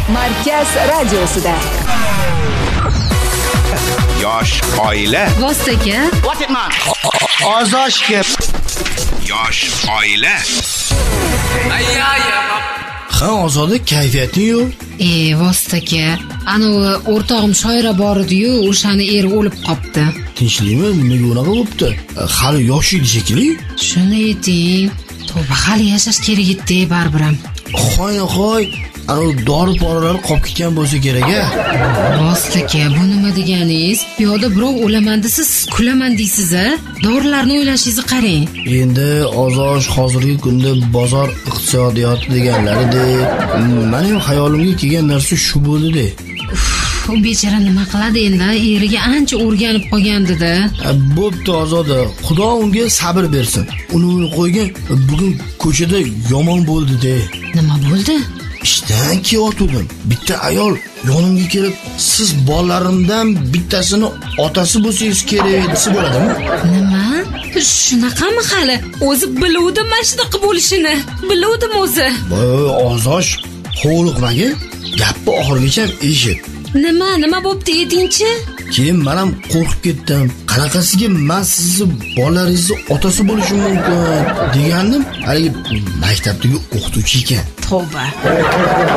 Markaz radiosida. Yosh oila. Vostaga. What it man? Ozoshga. Yosh oila. Ha, Ozoda kayfiyating yo'q. Vostaga. Anovi o'rtog'im shoira bor edi-yu, o'shani eri o'lib qopti. Tinchlikmi? Nimaga unaqa bo'pti? Hali yosh edi shekilli. Shuni ayting. To'g'ri, hali yashash kerak edi, baribir ham. Qo'y. Ana dori poralar qolib ketgan bo'lsa kerak-a. Vostaga, bu nima deganingiz? Piyoda birov o'laman desa, siz kulaman deysiz-a? Dorilarni o'ylashingizni qarang. Endi Ozosh hozirgi kunda bozor iqtisodiyoti deganlarida men ham xayolimga kelgan narsa shu bo'ldi-da. U bechara nima qiladi endi? Eriga ancha o'rganib qolgandi-da. Bo'pti Ozoda, Xudo unga sabr bersin. Uni qo'ygan bugun ko'chada yomon bo'ldi-da. Nima bo'ldi? Ishdan kelyotdim. Bitta ayol yonimga kelib, "Siz bolalarimdan bittasini otasi bo'lsangiz kerak" desa bo'ladimi? Nima? Shunaqami hali? O'zi biluvdim mana shunaqa bo'lishini. Biluvdim o'zi. Voy, Ozosh, hovliqmagi? Gapni oxirigacha eshit. Nima bo'pti ayting-chi? Keyin men ham qo'rqib ketdim. Qanaqasiga men sizni bolalaringizni otasi bo'lishim mumkin degandim. Haligi maktabdagi o'qituvchi ekan. Tavba.